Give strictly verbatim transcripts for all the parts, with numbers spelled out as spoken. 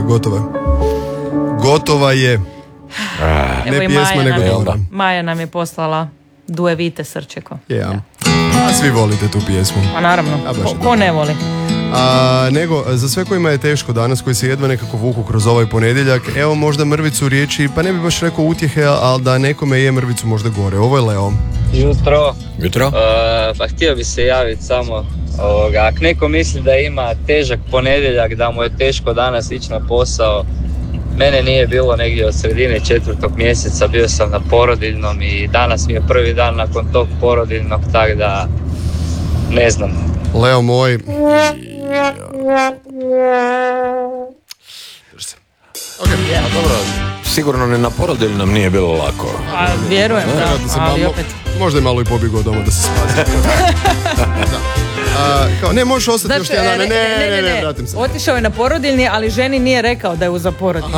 gotova. Gotova je. Ne Evo pjesma, nego je, dobra. Maja nam je poslala Due Vite Srčeko. Yeah. A svi volite tu pjesmu. Pa naravno, ko, ko ne voli? A, nego, za sve kojima je teško danas, koji se jedva nekako vuku kroz ovaj ponedjeljak, evo možda mrvicu riječi, pa ne bi baš rekao utjehe, ali da nekome je mrvicu možda gore. Ovo je Leo. Jutro. Jutro. Uh, pa htio bi se javiti samo, ovoga, ako neko misli da ima težak ponedjeljak, da mu je teško danas ići na posao, mene nije bilo negdje od sredine četvrtog mjeseca, bio sam na porodiljnom i danas mi je prvi dan nakon tog porodiljnog, tako da ne znam. Leo moj. Okay. Ja, dobro, sigurno ne na porodiljnom nije bilo lako. A vjerujem, da, ali malo, opet. Možda je malo i pobjegao doma da se spasi. Da. A, kao, ne, možeš ostati znači, još jedan dan, ne, ne, ne, ne, ne, vratim se. Otišao je na porodiljni, ali ženi nije rekao da je uza porodiljni.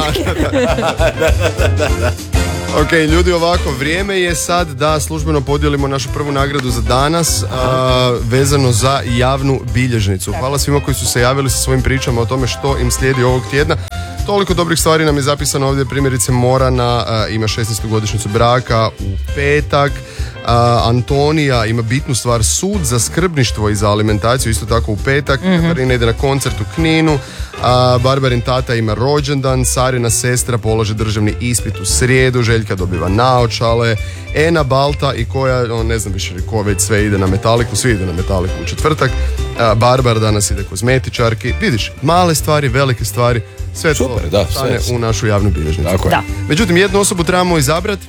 Ok, ljudi, ovako, vrijeme je sad da službeno podijelimo našu prvu nagradu za danas, a, vezano za javnu bilježnicu. Hvala svima koji su se javili sa svojim pričama o tome što im slijedi ovog tjedna. Toliko dobrih stvari nam je zapisano ovdje, primjerice Morana a, ima šesnaestu godišnjicu braka u petak, a, Antonija ima bitnu stvar, sud za skrbništvo i za alimentaciju isto tako u petak, mm-hmm. Katarina ide na koncert u Kninu, a, Barbarin tata ima rođendan, Sarina sestra polaže državni ispit u srijedu, Željka dobiva naočale, Ena Balta i koja, on, ne znam više ko već sve ide na Metaliku, svi ide na Metaliku u četvrtak, a, Barbar danas ide kozmetičarki, vidiš, male stvari, velike stvari, sve super, to da, stane sve. u našu javnu bilježnicu. Tako je. Da. Međutim, jednu osobu trebamo izabrati.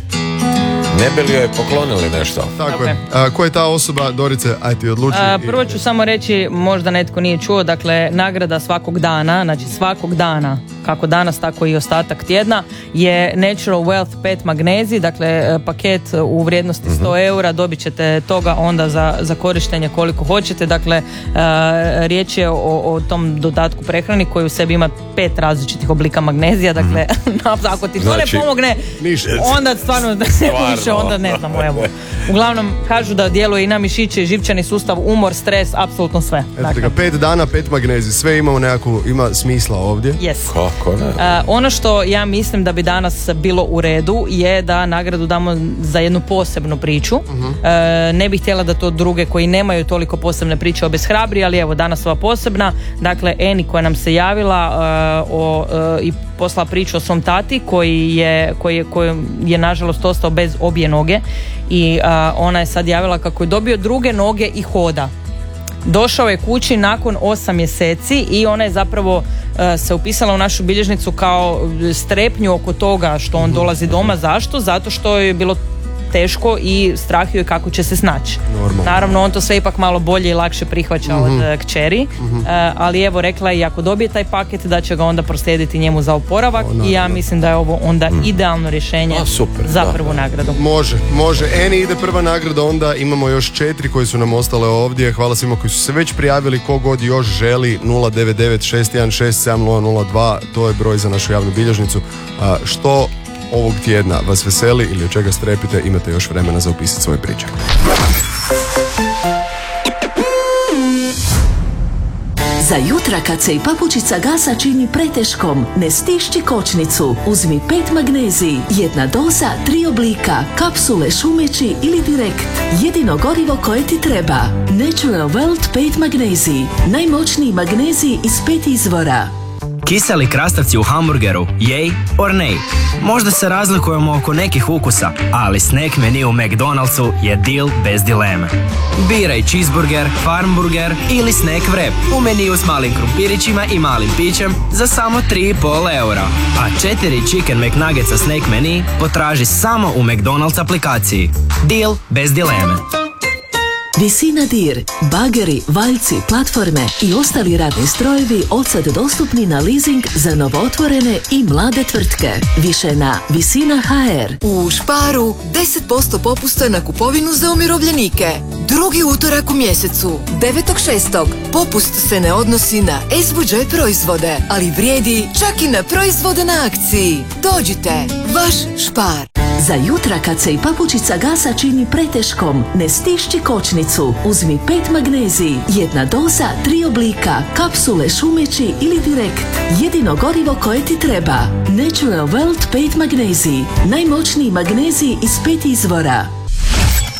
Ne bi li joj poklonili nešto? Tako okay. je. A, ko je ta osoba, Dorice, aj ti odluči. A, prvo ću samo reći, možda netko nije čuo, dakle, nagrada svakog dana, znači svakog dana, kako danas, tako i ostatak tjedna, je Natural Wealth pet magnezij, dakle, paket u vrijednosti sto eura, dobit ćete toga onda za, za korištenje koliko hoćete, dakle, a, riječ je o, o tom dodatku prehrani koji u sebi ima pet različitih oblika magnezija, dakle, ako ti to znači, ne pomogne, ništa. onda stvarno ne više, onda ne znamo, evo. Uglavnom, kažu da djeluje i na mišiće, i živčani sustav, umor, stres, apsolutno sve. Eto dakle. Pet dana, pet magnezij, sve ima nekako, ima smisla ovdje. Yes. Kako ne? Uh, ono što ja mislim da bi danas bilo u redu je da nagradu damo za jednu posebnu priču. Uh-huh. Uh, ne bih htjela da to druge koji nemaju toliko posebne priče obeshrabri, ali evo danas ova posebna. Dakle, Eni koja nam se javila uh, o, uh, i poslala priču o svom tati koji je, koji je, koji je nažalost ostao bez obje noge i uh, ona je sad javila kako je dobio druge noge i hoda. Došao je kući nakon osam mjeseci i ona je zapravo uh, se upisala u našu bilježnicu kao strepnju oko toga što on dolazi doma. Zašto? Zato što je bilo teško i strah joj kako će se snaći. Normalno. Naravno, on to sve ipak malo bolje i lakše prihvaća mm-hmm. od uh, kćeri, mm-hmm. uh, ali evo rekla je i ako dobije taj paket da će ga onda proslijediti njemu za oporavak o, i ja mislim da je ovo onda mm. idealno rješenje A, super, za da. prvu nagradu. Može, može. Eni ide prva nagrada, onda imamo još četiri koji su nam ostale ovdje. Hvala svima koji su se već prijavili, ko god još želi. Nula devet devet šest jedan šest sedam nula nula dva, to je broj za našu javnu bilježnicu. A, što ovog tjedna vas veseli ili od čega strepite, imate još vremena za upisati svoje priče. Za jutra kad se i papučica gasa čini preteškom, ne stišći kočnicu. Uzmi pet magnezij, jedna doza, tri oblika, kapsule, šumeći ili direkt. Jedino gorivo koje ti treba. Natural Wealth pet magnezij. Najmoćniji magnezij iz pet izvora. Kiseli krastavci u hamburgeru, jej or nej? Možda se razlikujemo oko nekih ukusa, ali snack menu u McDonald'su je deal bez dileme. Biraj cheeseburger, farmburger ili snack wrap u meniju s malim krumpirićima i malim pićem za samo tri i pol eura. A četiri chicken McNuggetsa snack menu potraži samo u McDonald's aplikaciji. Deal bez dileme. Visina dir, bageri, valjci, platforme i ostali radni strojevi odsad dostupni na leasing za novootvorene i mlade tvrtke. Više na Visina ha er. U Sparu deset posto popusta na kupovinu za umirovljenike. Drugi utorak u mjesecu, devetog šestog Popust se ne odnosi na S V J proizvode, ali vrijedi čak i na proizvode na akciji. Dođite, vaš Spar. Za jutra kad se i papučica gasa čini preteškom, ne stišći kočnicu. Uzmi pet magnezij, jedna doza, tri oblika, kapsule, šumeći ili direkt. Jedino gorivo koje ti treba. Natural World pet magnezij. Najmoćniji magnezij iz pet izvora.